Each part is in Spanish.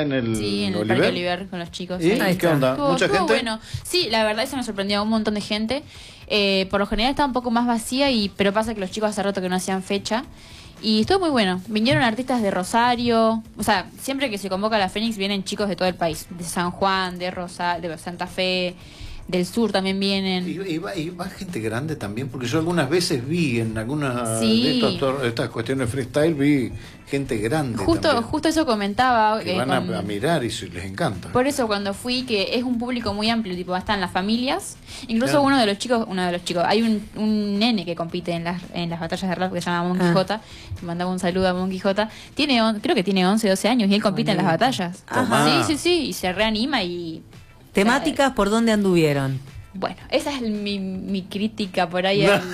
en el Sí, en el Parque Oliver con los chicos. ¿Y qué onda? ¿Mucha gente? Bueno, sí, la verdad eso me sorprendió a un montón de gente. Por lo general estaba un poco más vacía, pero pasa que los chicos hace rato que no hacían fecha. Y estuvo muy bueno. Vinieron artistas de Rosario. O sea, siempre que se convoca a la Fénix vienen chicos de todo el país. De San Juan, de Santa Fe, del sur también vienen. Y va gente grande también, porque yo algunas veces vi en algunas Sí. de estas cuestiones de freestyle, vi gente grande Justo eso comentaba. que van a mirar y les encanta. Por eso cuando fui, que es un público muy amplio, tipo, están las familias. Incluso Claro. uno de los chicos, hay un nene que compite en las batallas de rap que se llama Monkey J. Te mandaba un saludo a Monkey J. Creo que tiene 11, 12 años y él compite en las batallas. Ajá. Sí, y se reanima y... ¿Temáticas por dónde anduvieron? Bueno, esa es mi crítica por ahí al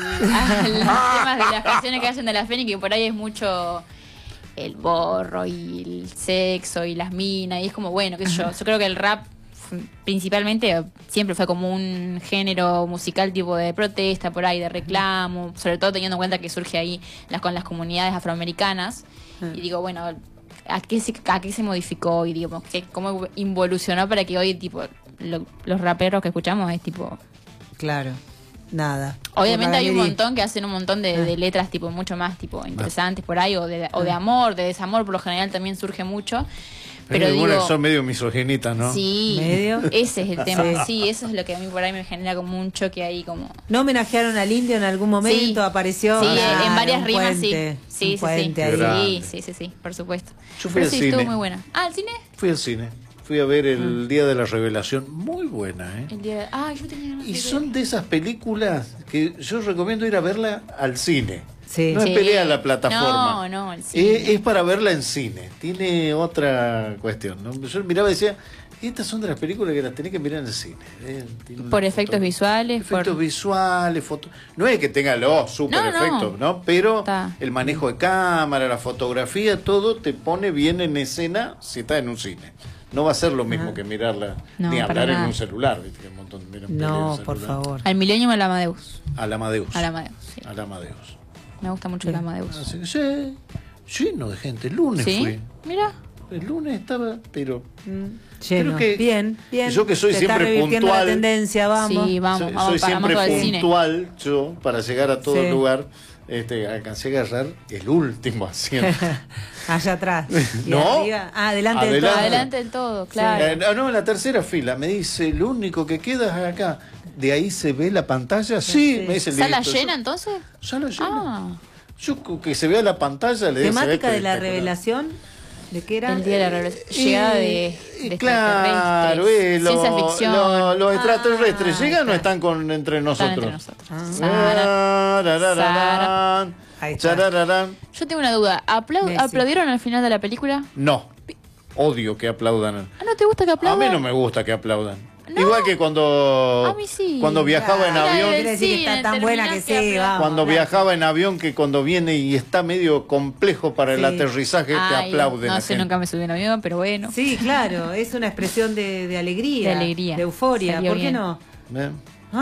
temas de las canciones que hacen de la Fénix, que por ahí es mucho el borro y el sexo y las minas, y es como, bueno, qué sé yo creo que el rap principalmente siempre fue como un género musical tipo de protesta por ahí, de reclamo, sobre todo teniendo en cuenta que surge ahí con las comunidades afroamericanas. Y digo, bueno, ¿a qué se modificó? Y digo, ¿cómo involucionó para que hoy tipo los raperos que escuchamos es tipo... Claro, nada. Obviamente hay un montón que hacen un montón de letras tipo mucho más tipo interesantes por ahí, o de amor, de desamor, por lo general también surge mucho. Pero algunas son medio misoginitas, ¿no? Sí, ¿Medio? Ese es el tema. Sí, eso es lo que a mí por ahí me genera como un choque ahí como... ¿No homenajearon al indio en algún momento? Sí. ¿Apareció? Sí, Claro, en varias un rimas, puente, sí. un puente ahí. Sí, por supuesto. Yo fui al Sí, cine. estuvo muy buena. ¿Al cine? Fui al cine. Fui a ver el Día de la Revelación. Muy buena, ¿eh? El día yo tenía ganas Y de son ver. de esas películas que yo recomiendo ir a verla al cine. Sí. No es Sí. pelea a la plataforma. No, el cine. Es para verla en cine. Tiene otra cuestión, ¿no? Yo miraba y decía, estas son de las películas que las tenés que mirar en el cine. Por efectos visuales. Efectos visuales, fotos. No es que tenga los super efectos, ¿no? Pero el manejo de cámara, la fotografía, todo te pone bien en escena si estás en un cine. No va a ser lo mismo que mirarla, No, ni para hablar en nada. un celular. ¿Viste? Que un montón miran No, el por celular. favor. Al Millennium, al Amadeus. Al Amadeus. Sí. Al Amadeus. Me gusta mucho el Amadeus. Así que sí, lleno de gente. El lunes fui. Mira. El lunes estaba, pero... Lleno. creo que Bien. yo que soy Se está siempre revirtiendo puntual. la tendencia, vamos. Sí, vamos, soy siempre al cine. puntual yo para llegar a todo Sí. lugar. Alcancé a agarrar el último asiento. Allá atrás. ¿Y No. arriba? Adelante del todo. Adelante del todo, claro. No, en la tercera fila. Me dice, lo único que queda es acá. ¿De ahí se ve la pantalla? Sí, me dice. ¿Sala listo. llena entonces? Sala llena. Ah. Yo que se vea la pantalla le digo. ¿Temática de la revelación? ¿De qué era? El día de la revelación. Llegada de claro, extraterrestres. Ciencia ficción. los extraterrestres llegan o están entre nosotros. Están entre nosotros. Ahí está. Charararán. Yo tengo una duda. Messi. ¿Aplaudieron al final de la película? No, odio que aplaudan. ¿No te gusta que A aplaudan? mí no me gusta que aplaudan. No. Igual que cuando A mí sí. cuando viajaba en Claro, avión, quiere decir que está tan buena que sí, vamos. cuando claro. viajaba en avión, que cuando viene y está medio complejo para el Sí. aterrizaje, te aplauden. No la sé, gente. nunca me subí en avión, pero bueno. Sí, claro, es una expresión de alegría. De alegría. De euforia. Salió ¿Por qué bien. no? ¿Eh?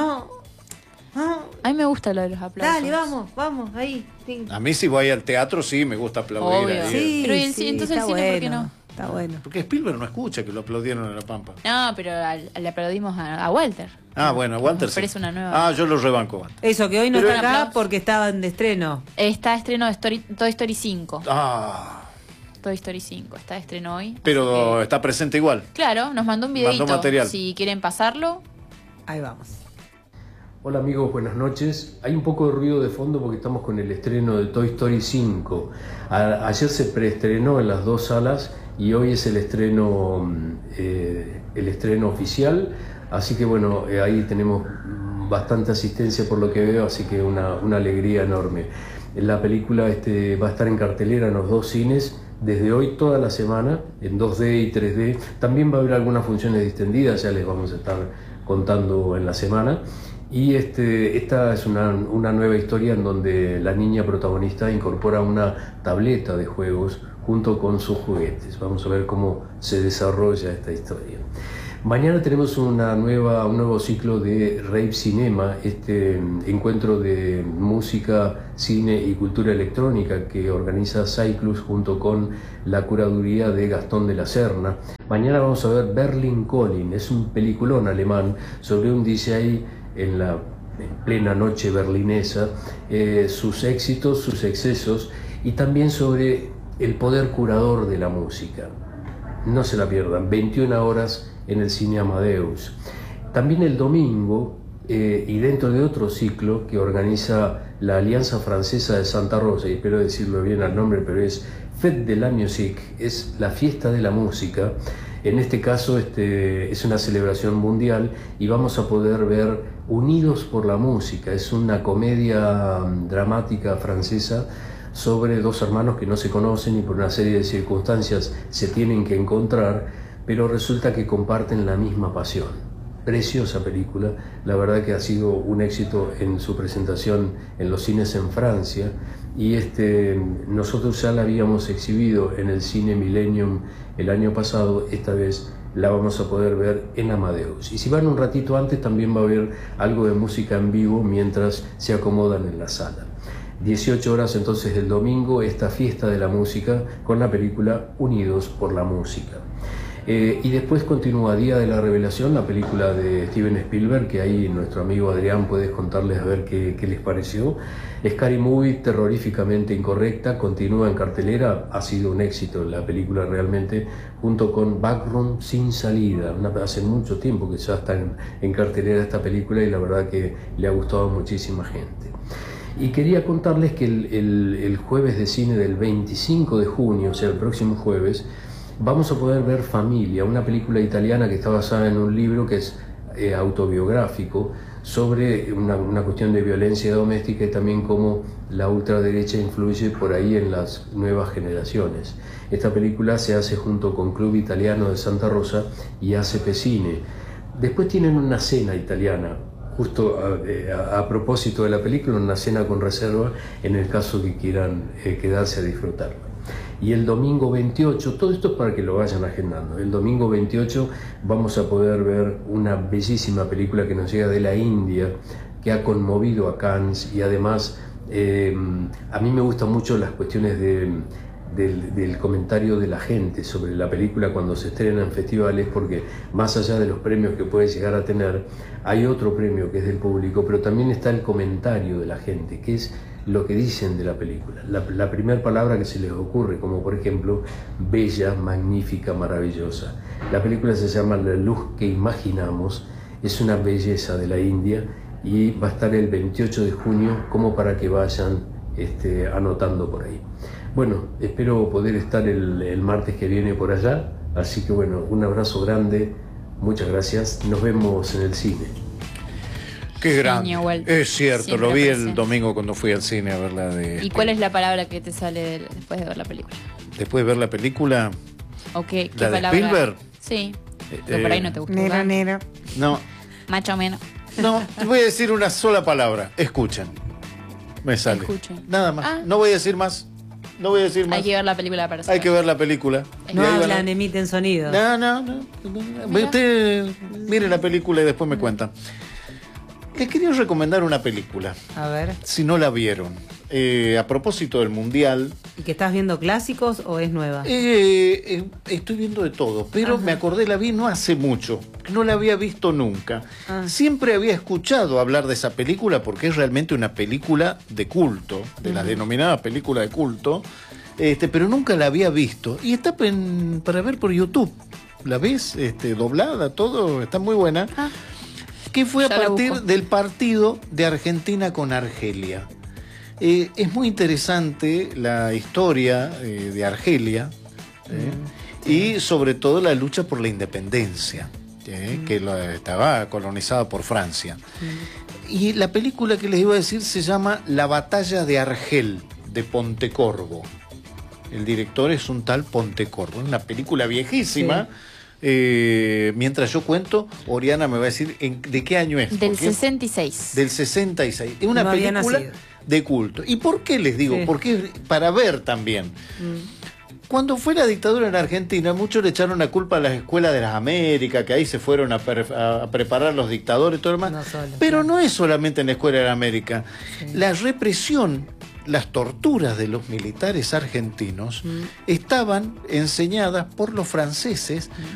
A mí me gusta lo de los aplausos. Dale, vamos, ahí. Sí. A mí si voy al teatro sí me gusta aplaudir. Obvio. Ahí. Sí, Pero sí, entonces el está cine, ¿por qué bueno, no? Está bueno. Porque Spielberg no escucha que lo aplaudieron en La Pampa. No, pero le aplaudimos a Walter. Ah, bueno, Walter Me sí. parece una nueva. Ah, yo lo rebanco. Walter. Eso, que hoy no Pero está un acá aplauso. porque estaban de estreno. Está estreno de Toy Story 5. Ah, Toy Story 5. Está de estreno hoy. pero así que- está presente igual. Claro, nos mandó un videito. Mandó material. Si quieren pasarlo. Ahí vamos. Hola amigos, buenas noches. Hay un poco de ruido de fondo porque estamos con el estreno de Toy Story 5. Ayer se preestrenó en las dos salas y hoy es el estreno oficial. Así que bueno, ahí tenemos bastante asistencia por lo que veo, así que una alegría enorme. La película va a estar en cartelera en los dos cines desde hoy toda la semana, en 2D y 3D. También va a haber algunas funciones distendidas, ya les vamos a estar contando en la semana. Y esta es una nueva historia en donde la niña protagonista incorpora una tableta de juegos junto con sus juguetes. Vamos a ver cómo se desarrolla esta historia. Mañana tenemos un nuevo ciclo de Rave Cinema, este encuentro de música, cine y cultura electrónica que organiza Cyclus junto con la curaduría de Gastón de la Serna. Mañana vamos a ver Berlin Calling, es un peliculón alemán sobre un DJ en plena noche berlinesa, sus éxitos, sus excesos y también sobre el poder curador de la música. No se la pierdan, 21 horas en el Cine Amadeus. También el domingo, y dentro de otro ciclo que organiza la Alianza Francesa de Santa Rosa, y espero decirlo bien al nombre, pero es Fête de la Musique, es la fiesta de la música. En este caso es una celebración mundial y vamos a poder ver Unidos por la Música. Es una comedia dramática francesa sobre dos hermanos que no se conocen y por una serie de circunstancias se tienen que encontrar, pero resulta que comparten la misma pasión. Preciosa película, la verdad que ha sido un éxito en su presentación en los cines en Francia, y nosotros ya la habíamos exhibido en el Cine Millennium el año pasado, esta vez la vamos a poder ver en Amadeus. Y si van un ratito antes también va a haber algo de música en vivo mientras se acomodan en la sala. 18 horas entonces el domingo, esta fiesta de la música con la película Unidos por la Música. Y después continúa Día de la Revelación, la película de Steven Spielberg, que ahí nuestro amigo Adrián puede contarles a ver qué les pareció. Scary Movie, terroríficamente incorrecta, continúa en cartelera, ha sido un éxito la película realmente, junto con Backroom sin salida. Hace mucho tiempo que ya está en cartelera esta película y la verdad que le ha gustado a muchísima gente. Y quería contarles que el jueves de cine del 25 de junio, o sea, el próximo jueves, vamos a poder ver Familia, una película italiana que está basada en un libro que es autobiográfico sobre una cuestión de violencia doméstica y también cómo la ultraderecha influye por ahí en las nuevas generaciones. Esta película se hace junto con Club Italiano de Santa Rosa y ACP Cine. Después tienen una cena italiana, justo a propósito de la película, una cena con reserva en el caso que quieran quedarse a disfrutarla. Y el domingo 28, todo esto es para que lo vayan agendando, el domingo 28 vamos a poder ver una bellísima película que nos llega de la India, que ha conmovido a Cannes y además a mí me gustan mucho las cuestiones del comentario de la gente sobre la película cuando se estrena en festivales, porque más allá de los premios que puede llegar a tener, hay otro premio que es del público, pero también está el comentario de la gente, que es lo que dicen de la película. La primera palabra que se les ocurre, como por ejemplo, bella, magnífica, maravillosa. La película se llama La luz que imaginamos, es una belleza de la India y va a estar el 28 de junio como para que vayan anotando por ahí. Bueno, espero poder estar el martes que viene por allá, así que bueno, un abrazo grande, muchas gracias, nos vemos en el cine. Qué grande. Es cierto, Siempre lo vi presente. el domingo cuando fui al cine a verla de... ¿Y cuál es la palabra que te sale después de ver la película? Después de ver la película... ¿O qué ¿La de palabra? Spielberg? Sí, pero por ahí no te gustó. Nero, nero. No, Más o menos. no, te voy a decir una sola palabra. Escuchen. Me sale. Escuchen. Nada más. Ah. No voy a decir más. No voy a decir más. Hay que ver la película para Hay saber. que ver la película. No Y ahí van a- hablan, emiten sonidos. No. Usted mire la película y después me cuenta. Les quería recomendar una película, A ver. si no la vieron. A propósito del Mundial, ¿Y que estás viendo clásicos o es nueva? estoy viendo de todo, pero Ajá. me acordé, la vi no hace mucho, no la había visto nunca. Ah. Siempre había escuchado hablar de esa película porque es realmente una película de culto, de la denominada película de culto, pero nunca la había visto. Y está para ver por YouTube. ¿La ves? Doblada, todo, está muy buena. Ah. Que fue a Ya la partir busco. del partido de Argentina con Argelia. Es muy interesante la historia de Argelia y sobre todo la lucha por la independencia, que estaba colonizada por Francia. Y la película que les iba a decir se llama La batalla de Argel, de Pontecorvo. El director es un tal Pontecorvo, una película viejísima. Mientras yo cuento, Oriana me va a decir de qué año es. Del porque 66. del 66. Es una No había película nacido. de culto. ¿Y por qué les digo? Sí. Porque para ver también. Cuando fue la dictadura en Argentina, muchos le echaron la culpa a las escuelas de las Américas, que ahí se fueron a preparar los dictadores y todo lo demás. Pero no es solamente en la escuela de la América. La represión, las torturas de los militares argentinos estaban enseñadas por los franceses